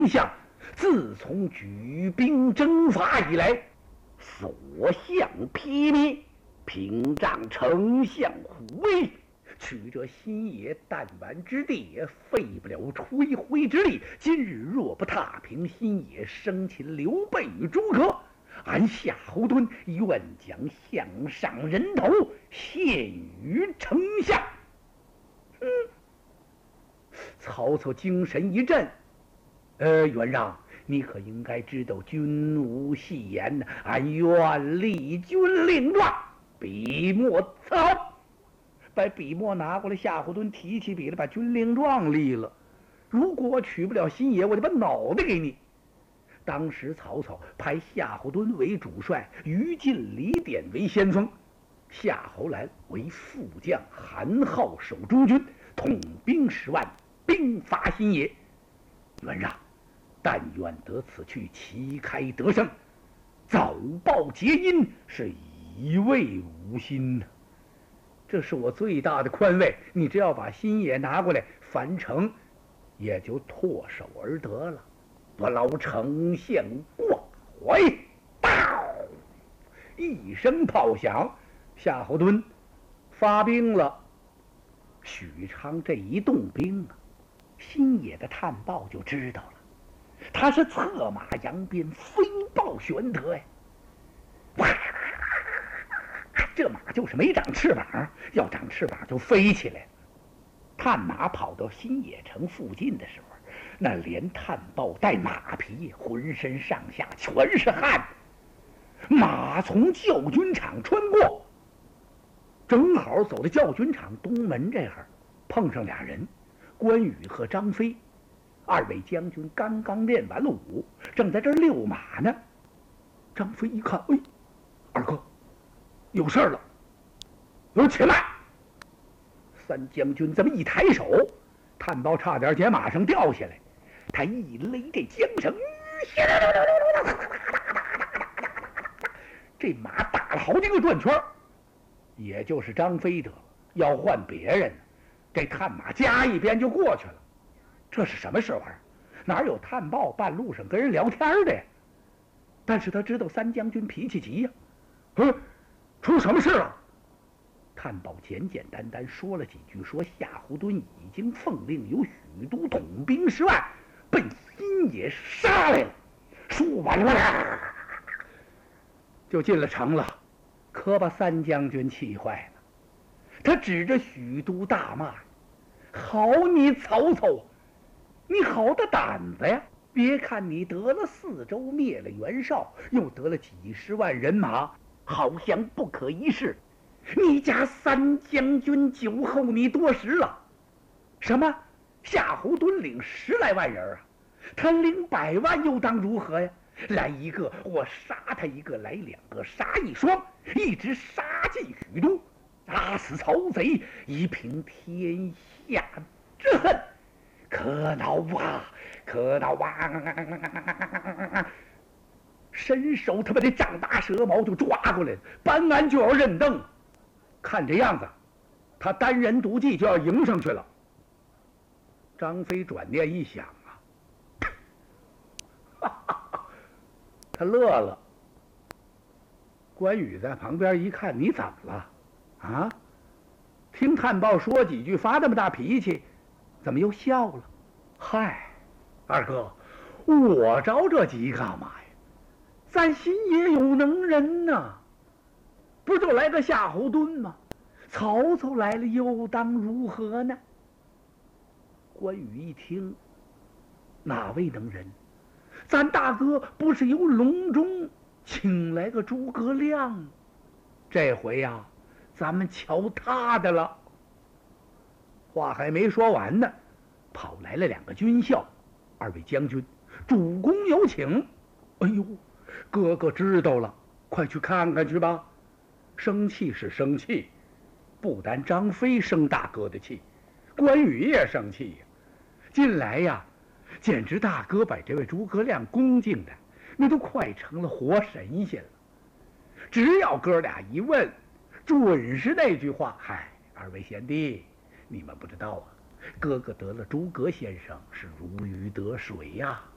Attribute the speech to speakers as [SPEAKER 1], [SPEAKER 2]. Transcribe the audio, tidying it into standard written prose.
[SPEAKER 1] 相自从举兵征伐以来，所向披靡，屏障丞相虎威。取这新野弹丸之地，也费不了吹灰之力。今日若不踏平新野，生擒刘备与诸葛，俺夏侯惇愿将项上人头献于丞相。曹操精神一振，元让，你可应该知道君无戏言，俺愿立军令状，笔墨伺候。把笔墨拿过来，夏侯惇提起笔来，把军令状立了。如果我取不了新野，我就把脑袋给你。当时曹操派夏侯惇为主帅，于禁、李典为先锋，夏侯兰为副将，韩浩守中军，统兵10万，兵伐新野。元让，但愿得此去，旗开得胜，早报捷阴，是以慰吾心呐。这是我最大的宽慰，你只要把新野拿过来，樊城也就唾手而得了。我老丞相挂怀！到一声炮响，夏侯惇发兵了。许昌这一动兵啊，新野的探报就知道了，他是策马扬鞭，飞报玄德呀！哇！这马就是没长翅膀，要长翅膀就飞起来。探马跑到新野城附近的时候，那连探报带马匹，浑身上下全是汗。马从教军场穿过，正好走到教军场东门这儿，碰上俩人，关羽和张飞。二位将军刚刚练完了武，正在这儿遛马呢。张飞一看，哎，二哥有事了，有起来！三将军这么一抬手，探报差点从马上掉下来。他一勒这缰绳，这马打了好几个转圈，也就是张飞得了。要换别人，这探马夹一边就过去了。这是什么时候？哪有探报半路上跟人聊天的呀？但是他知道三将军脾气急呀。出什么事了？探报简简单单说了几句，说夏侯惇已经奉令由许都统兵10万奔新野杀来了。说完了就进了城了，可把三将军气坏了。他指着许都大骂：好你曹操，你好大胆子呀！别看你得了4州，灭了袁绍，又得了几10万人马，好像不可一世。你家三将军酒后你多时了。什么？夏侯惇领10来万人啊，他领100万又当如何呀？来一个我杀他一个，来2个杀一双，一直杀进许都，打死曹贼，以平天下之恨。可恼啊，可恼啊！伸手他把这丈八蛇矛就抓过来了，搬鞍就要认凳。看这样子，他单人独骑就要迎上去了。张飞转念一想啊，他乐了。关羽在旁边一看，你怎么了啊？听探报说几句，发那么大脾气，怎么又笑了？嗨，二哥，我着这急干嘛呀？咱新野有能人呐，不就来个夏侯惇吗？曹操来了又当如何呢？关羽一听，哪位能人？咱大哥不是由隆中请来个诸葛亮吗？这回呀，咱们瞧他的了。话还没说完呢，跑来了2个军校：二位将军，主公有请。哎呦，哥哥知道了，快去看看去吧。生气是生气，不单张飞生大哥的气，关羽也生气呀。近来呀，简直大哥把这位诸葛亮恭敬的那都快成了活神仙了。只要哥俩一问，准是那句话：嗨，二位贤弟，你们不知道啊，哥哥得了诸葛先生是如鱼得水呀。